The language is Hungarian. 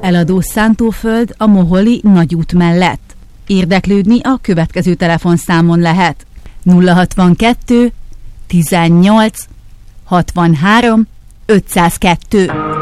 Eladó szántóföld a Moholi Nagyút mellett. Érdeklődni a következő telefonszámon lehet: 062 18 63 502.